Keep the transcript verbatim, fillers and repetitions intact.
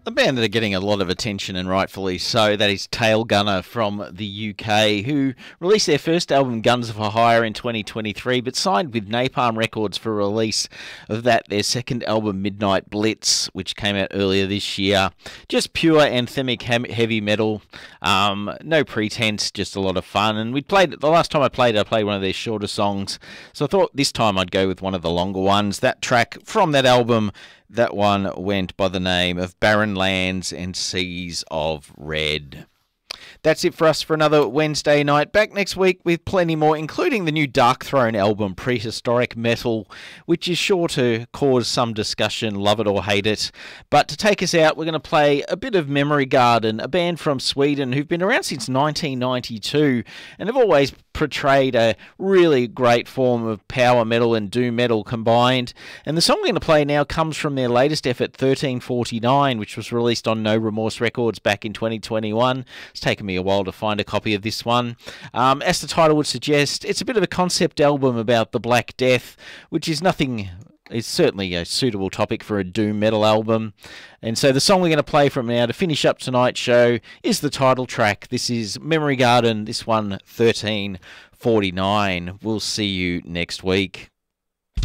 A band that are getting a lot of attention, and rightfully so, that is Tail Gunner from the U K, who released their first album Guns for Hire in twenty twenty-three, but signed with Napalm Records for release of that, their second album Midnight Blitz, which came out earlier this year. Just pure anthemic heavy metal, um, no pretense, just a lot of fun. And we played, the last time I played, I played one of their shorter songs, so I thought this time I'd go with one of the longer ones. That track from that album, that one went by the name of Barren Lands and Seas of Red. That's it for us for another Wednesday night. Back next week with plenty more, including the new Darkthrone album, Prehistoric Metal, which is sure to cause some discussion, love it or hate it. But to take us out, we're going to play a bit of Memory Garden, a band from Sweden who've been around since nineteen ninety-two and have always portrayed a really great form of power metal and doom metal combined. And the song we're going to play now comes from their latest effort, thirteen forty-nine, which was released on No Remorse Records back in twenty twenty-one. It's taken me a while to find a copy of this one. Um, as the title would suggest, it's a bit of a concept album about the Black Death, which is nothing... It's certainly a suitable topic for a doom metal album. And so the song we're going to play from now to finish up tonight's show is the title track. This is Memory Garden, this one thirteen forty-nine. We'll see you next week.